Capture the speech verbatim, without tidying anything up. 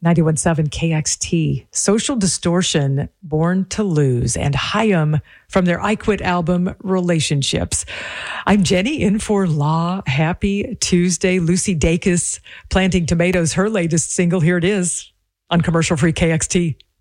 ninety-one point seven K X T, Social Distortion, Born to Lose, and Hayam from their I Quit album, Relationships. I'm Jenny in for Law. Happy Tuesday. Lucy Dacus, Planting Tomatoes, her latest single. Here it is on Commercial Free K X T.